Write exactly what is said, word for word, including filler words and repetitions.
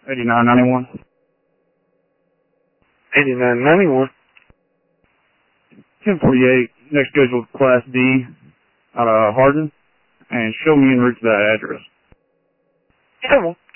eighty-nine ninety-one. eighty-nine ninety-one. ten forty-eight, next scheduled Class D out of Hardin, and show me en route to that address. Yeah, well.